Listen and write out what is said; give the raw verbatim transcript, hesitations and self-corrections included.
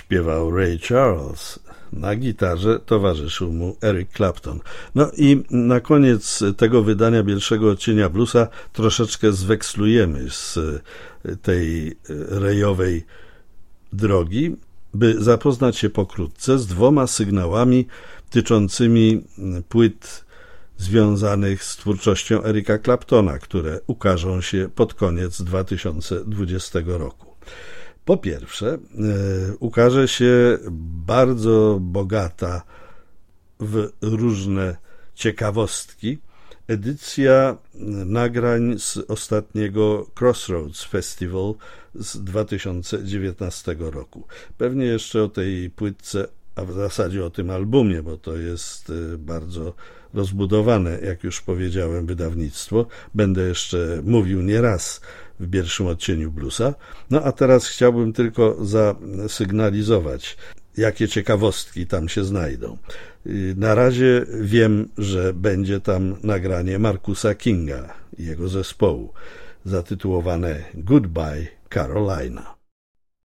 śpiewał Ray Charles. Na gitarze towarzyszył mu Eric Clapton. No i na koniec tego wydania Bielszego Odcienia Bluesa troszeczkę zwekslujemy z tej Rayowej drogi, by zapoznać się pokrótce z dwoma sygnałami tyczącymi płyt związanych z twórczością Erica Claptona, które ukażą się pod koniec dwa tysiące dwudziestego roku. Po pierwsze, e, ukaże się bardzo bogata w różne ciekawostki edycja nagrań z ostatniego Crossroads Festival z dwa tysiące dziewiętnastego roku. Pewnie jeszcze o tej płytce, a w zasadzie o tym albumie, bo to jest bardzo rozbudowane, jak już powiedziałem, wydawnictwo. Będę jeszcze mówił nieraz w pierwszym odcieniu bluesa. No a teraz chciałbym tylko zasygnalizować, jakie ciekawostki tam się znajdą. Na razie wiem, że będzie tam nagranie Marcusa Kinga i jego zespołu zatytułowane Goodbye Carolina.